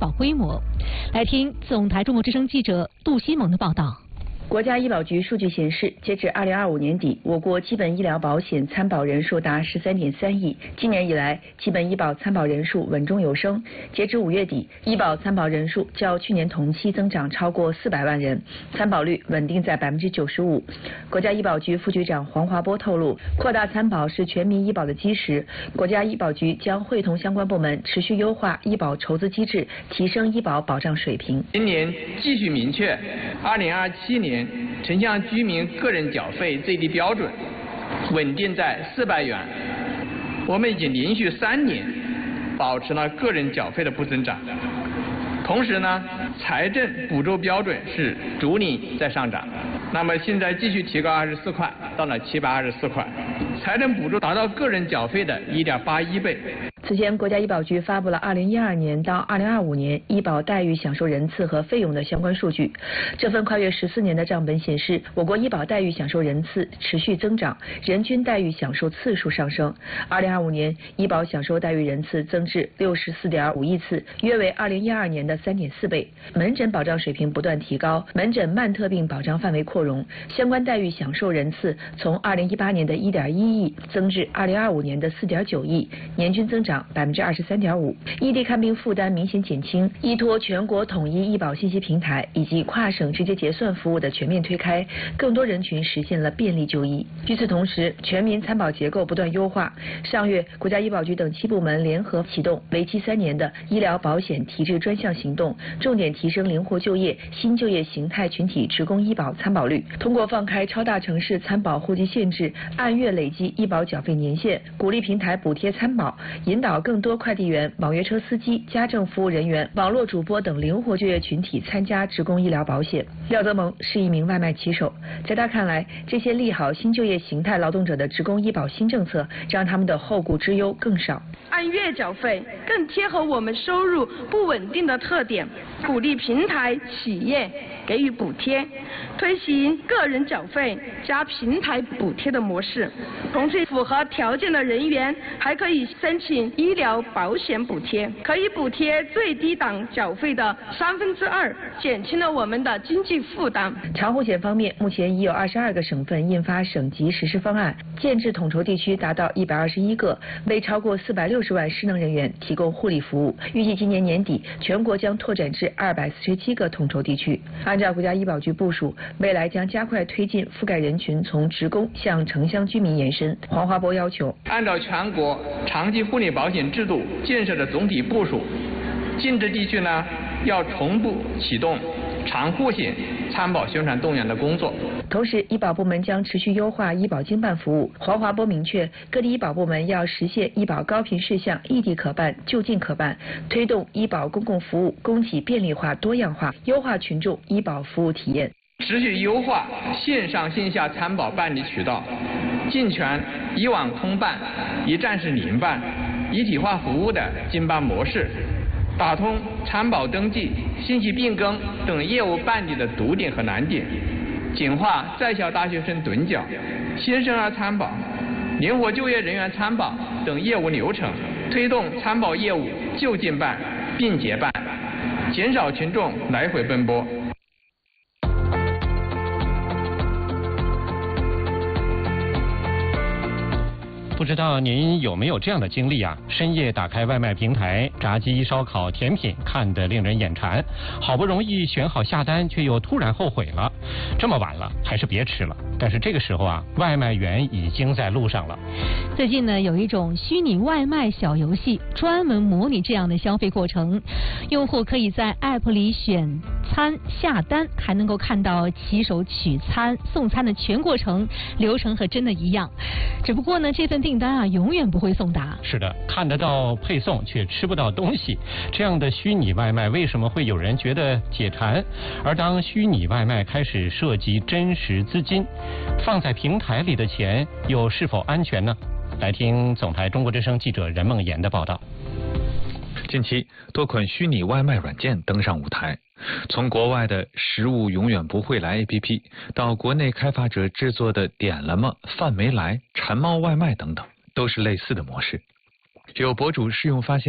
保规模。来听总台中国之声记者杜西蒙的报道。 国家医保局数据显示，截至2025年底，我国基本医疗保险参保人数达13.3亿。今年以来，基本医保参保人数稳中有升。截至5月底，医保参保人数较去年同期增长超过400万人，参保率稳定在95%。国家医保局副局长黄华波透露，扩大参保是全民医保的基石。国家医保局将会同相关部门持续优化医保筹资机制，提升医保保障水平。 今年继续明确2027年城乡居民个人缴费最低标准稳定在400元。我们已经连续3年保持了个人缴费的不增长。同时呢，财政补助标准是逐年在上涨。那么现在继续提高24块，到了724块，财政补助达到个人缴费的1.81倍。 此前，国家医保局发布了2012年到2025年医保待遇享受人次和费用的相关数据。这份跨越14年的账本显示，我国医保待遇享受人次持续增长，人均待遇享受次数上升。2025年，医保享受待遇人次增至64.5亿次，约为2012年的3.4倍。门诊保障水平不断提高，门诊慢特病保障范围扩容，相关待遇享受人次从2018年的1.1亿增至2025年的4.9亿，年均增长23.5%。异地看病负担明显减轻，依托全国统一医保信息平台以及跨省直接结算服务的全面推开，更多人群实现了便利就医。与此同时，全民参保结构不断优化。上月，国家医保局等7部门联合启动为期3年的医疗保险提质专项行动，重点提升灵活就业、新就业形态群体职工医保参保率。通过放开超大城市参保户籍限制，按月累计医保缴费年限，鼓励平台补贴参保，引导更多快递员、网约车司机、家政服务人员、网络主播等灵活就业群体参加职工医疗保险。廖泽蒙是一名外卖骑手，在他看来，这些利好新就业形态劳动者的职工医保新政策，让他们的后顾之忧更少。 按月缴费更贴合我们收入不稳定的特点，鼓励平台企业给予补贴，推行个人缴费加平台补贴的模式。同时，符合条件的人员还可以申请医疗保险补贴，可以补贴最低档缴费的2/3，减轻了我们的经济负担。 长护险方面，目前已有22个省份印发省级实施方案，建制统筹地区达到121个，为超过460万失能人员提供护理服务。预计今年年底，全国将拓展至247个统筹地区。按照国家医保局部署，未来将加快推进覆盖人群从职工向城乡居民延伸。黄华波要求， 按照全国长期护理保险制度建设的总体部署，禁制地区呢要同步启动长护险参保宣传动员的工作。 同时，医保部门将持续优化医保经办服务。黄华波明确，各地医保部门要实现医保高频事项异地可办、就近可办，推动医保公共服务供给便利化、多样化，优化群众医保服务体验。 持续优化线上线下参保办理渠道，健全一网通办、一站式联办、一体化服务的经办模式，打通参保登记、信息变更等业务办理的堵点和难点，简化在校大学生趸缴、新生儿参保、灵活就业人员参保等业务流程，推动参保业务就近办、便捷办，减少群众来回奔波。 不知道您有没有这样的经历啊？深夜打开外卖平台，炸鸡、烧烤、甜品看得令人眼馋，好不容易选好下单，却又突然后悔了。这么晚了，还是别吃了。但是这个时候啊，外卖员已经在路上了。 最近呢，有一种虚拟外卖小游戏，专门模拟这样的消费过程。用户可以在 App 里选餐下单，还能够看到骑手取餐、送餐的全过程，流程和真的一样。只不过呢，这份订单啊，永远不会送达。 是的，看得到配送，却吃不到东西。这样的虚拟外卖，为什么会有人觉得解馋？而当虚拟外卖开始涉及真实资金，放在平台里的钱又是否安全呢？来听总台中国之声记者任梦妍的报道。 近期，多款虚拟外卖软件登上舞台，从国外的食物永远不会来 APP 到国内开发者制作的点了吗、饭没来、馋猫外卖等等，都是类似的模式。有博主试用发现